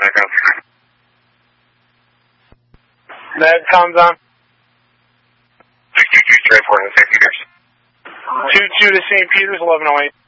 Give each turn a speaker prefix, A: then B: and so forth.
A: Echo.
B: That comes on.
A: 622 straight for the St. Peters.
B: 22 to St. Peters, 1108.